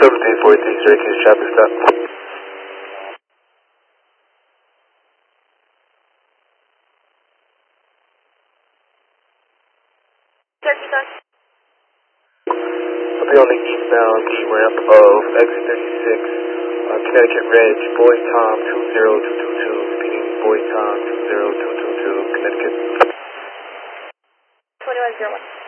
1743, straight to traffic stop. I'll be on the eastbound ramp of exit 36, Connecticut Ridge, Boys Tom 20222, repeating Boys Tom 20222, Connecticut. 2101.